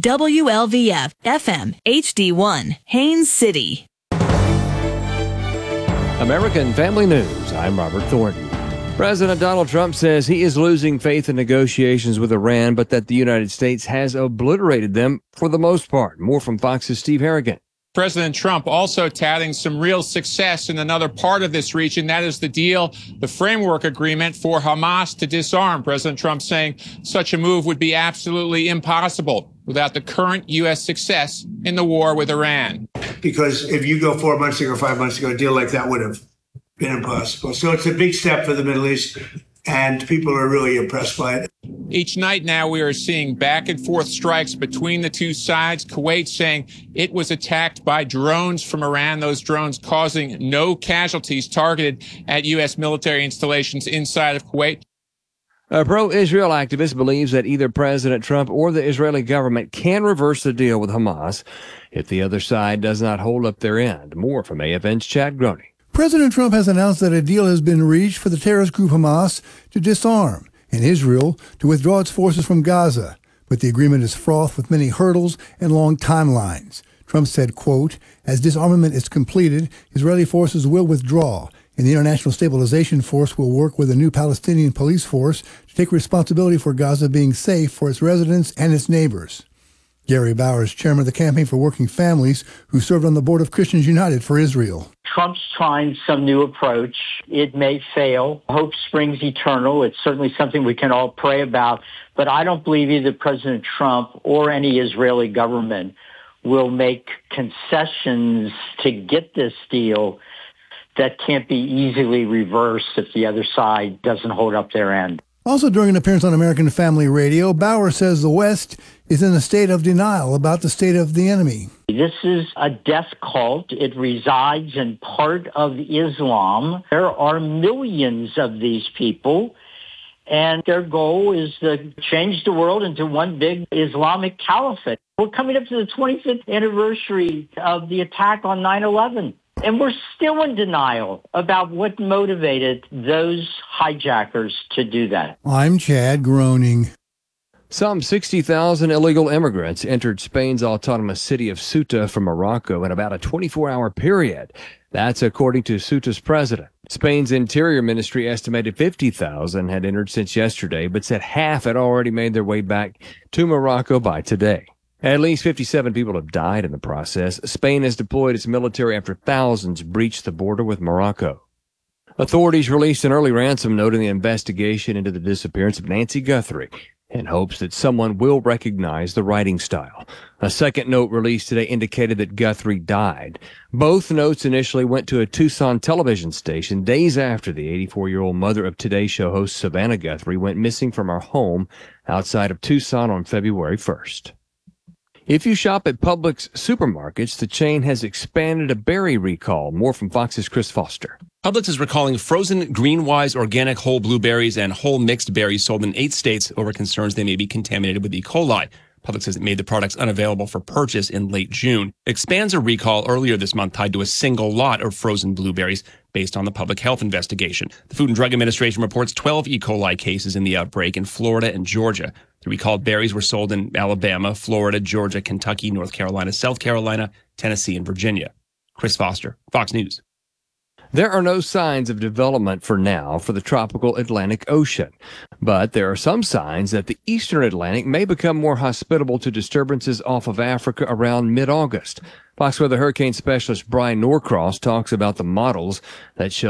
WLVF FM HD1, Haines City. American Family News. I'm Robert Thornton. President Donald Trump says he is losing faith in negotiations with Iran, but that the United States has obliterated them for the most part. More from Fox's Steve Harrigan. President Trump also touting some real success in another part of this region. That is the deal, the framework agreement for Hamas to disarm. President Trump saying such a move would be absolutely impossible without the current U.S. success in the war with Iran. Because if you go 4 months ago, 5 months ago, a deal like that would have been impossible. So it's a big step for the Middle East, and people are really impressed by it. Each night now we are seeing back and forth strikes between the two sides. Kuwait saying it was attacked by drones from Iran, those drones causing no casualties targeted at U.S. military installations inside of Kuwait. A pro-Israel activist believes that either President Trump or the Israeli government can reverse the deal with Hamas if the other side does not hold up their end. More from AFN's Chad Groney. President Trump has announced that a deal has been reached for the terrorist group Hamas to disarm and Israel to withdraw its forces from Gaza. But the agreement is fraught with many hurdles and long timelines. Trump said, quote, as disarmament is completed, Israeli forces will withdraw, and the International Stabilization Force will work with a new Palestinian police force to take responsibility for Gaza being safe for its residents and its neighbors. Gary Bowers, chairman of the Campaign for Working Families, who served on the board of Christians United for Israel. Trump's trying some new approach. It may fail. Hope springs eternal. It's certainly something we can all pray about. But I don't believe either President Trump or any Israeli government will make concessions to get this deal that can't be easily reversed if the other side doesn't hold up their end. Also during an appearance on American Family Radio, Bauer says the West is in a state of denial about the state of the enemy. This is a death cult. It resides in part of Islam. There are millions of these people, and their goal is to change the world into one big Islamic caliphate. We're coming up to the 25th anniversary of the attack on 9/11. And we're still in denial about what motivated those hijackers to do that. I'm Chad Groening. Some 60,000 illegal immigrants entered Spain's autonomous city of Ceuta from Morocco in about a 24-hour period. That's according to Ceuta's president. Spain's Interior Ministry estimated 50,000 had entered since yesterday, but said half had already made their way back to Morocco by today. At least 57 people have died in the process. Spain has deployed its military after thousands breached the border with Morocco. Authorities released an early ransom note in the investigation into the disappearance of Nancy Guthrie in hopes that someone will recognize the writing style. A second note released today indicated that Guthrie died. Both notes initially went to a Tucson television station days after the 84-year-old mother of Today Show host Savannah Guthrie went missing from her home outside of Tucson on February 1st. If you shop at Publix supermarkets, the chain has expanded a berry recall. More from Fox's Chris Foster. Publix is recalling frozen Greenwise organic whole blueberries and whole mixed berries sold in 8 states over concerns they may be contaminated with E. coli. Publix has made the products unavailable for purchase in late June. It expands a recall earlier this month tied to a single lot of frozen blueberries based on the public health investigation. The Food and Drug Administration reports 12 E. coli cases in the outbreak in Florida and Georgia. The recalled berries were sold in Alabama, Florida, Georgia, Kentucky, North Carolina, South Carolina, Tennessee, and Virginia. Chris Foster, Fox News. There are no signs of development for now for the tropical Atlantic Ocean, but there are some signs that the eastern Atlantic may become more hospitable to disturbances off of Africa around mid-August. Fox Weather hurricane specialist Brian Norcross talks about the models that show